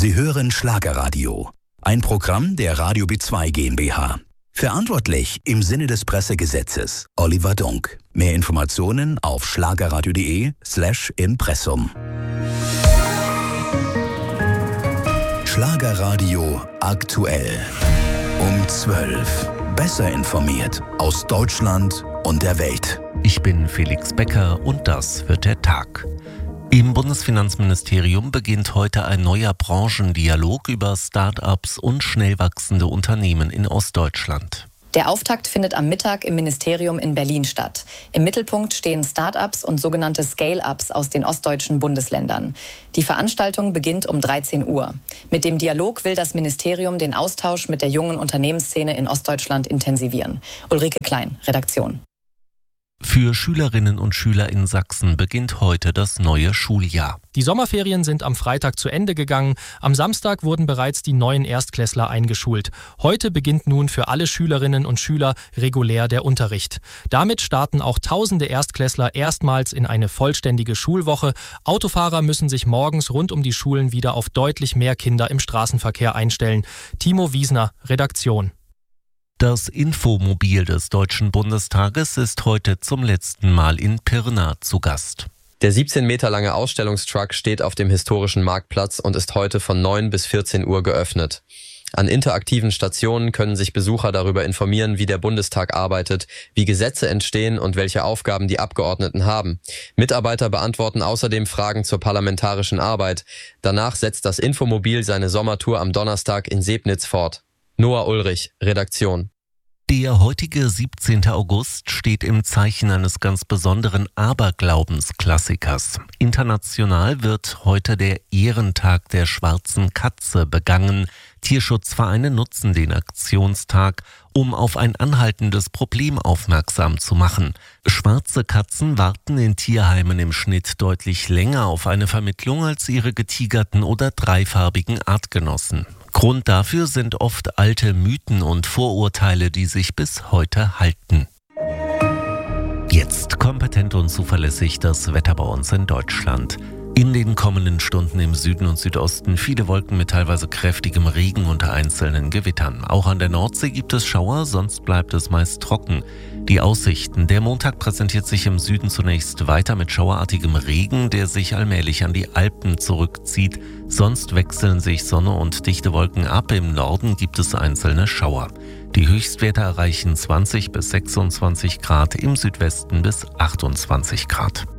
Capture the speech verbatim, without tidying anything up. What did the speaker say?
Sie hören Schlagerradio, ein Programm der Radio B zwei GmbH. Verantwortlich im Sinne des Pressegesetzes Oliver Dunk. Mehr Informationen auf schlagerradio.de slash Impressum. Schlagerradio aktuell. Um zwölf. Besser informiert aus Deutschland und der Welt. Ich bin Felix Becker und das wird der Tag. Im Bundesfinanzministerium beginnt heute ein neuer Branchendialog über Start-ups und schnell wachsende Unternehmen in Ostdeutschland. Der Auftakt findet am Mittag im Ministerium in Berlin statt. Im Mittelpunkt stehen Start-ups und sogenannte Scale-ups aus den ostdeutschen Bundesländern. Die Veranstaltung beginnt um dreizehn Uhr. Mit dem Dialog will das Ministerium den Austausch mit der jungen Unternehmensszene in Ostdeutschland intensivieren. Ulrike Klein, Redaktion. Für Schülerinnen und Schüler in Sachsen beginnt heute das neue Schuljahr. Die Sommerferien sind am Freitag zu Ende gegangen. Am Samstag wurden bereits die neuen Erstklässler eingeschult. Heute beginnt nun für alle Schülerinnen und Schüler regulär der Unterricht. Damit starten auch tausende Erstklässler erstmals in eine vollständige Schulwoche. Autofahrer müssen sich morgens rund um die Schulen wieder auf deutlich mehr Kinder im Straßenverkehr einstellen. Timo Wiesner, Redaktion. Das Infomobil des Deutschen Bundestages ist heute zum letzten Mal in Pirna zu Gast. Der siebzehn Meter lange Ausstellungstruck steht auf dem historischen Marktplatz und ist heute von neun bis vierzehn Uhr geöffnet. An interaktiven Stationen können sich Besucher darüber informieren, wie der Bundestag arbeitet, wie Gesetze entstehen und welche Aufgaben die Abgeordneten haben. Mitarbeiter beantworten außerdem Fragen zur parlamentarischen Arbeit. Danach setzt das Infomobil seine Sommertour am Donnerstag in Sebnitz fort. Noah Ulrich, Redaktion. Der heutige siebzehnte August steht im Zeichen eines ganz besonderen Aberglaubensklassikers. International wird heute der Ehrentag der schwarzen Katze begangen. Tierschutzvereine nutzen den Aktionstag, um auf ein anhaltendes Problem aufmerksam zu machen. Schwarze Katzen warten in Tierheimen im Schnitt deutlich länger auf eine Vermittlung als ihre getigerten oder dreifarbigen Artgenossen. Grund dafür sind oft alte Mythen und Vorurteile, die sich bis heute halten. Jetzt kompetent und zuverlässig das Wetter bei uns in Deutschland. In den kommenden Stunden im Süden und Südosten viele Wolken mit teilweise kräftigem Regen und einzelnen Gewittern. Auch an der Nordsee gibt es Schauer, sonst bleibt es meist trocken. Die Aussichten: Der Montag präsentiert sich im Süden zunächst weiter mit schauerartigem Regen, der sich allmählich an die Alpen zurückzieht. Sonst wechseln sich Sonne und dichte Wolken ab. Im Norden gibt es einzelne Schauer. Die Höchstwerte erreichen zwanzig bis sechsundzwanzig Grad, im Südwesten bis achtundzwanzig Grad.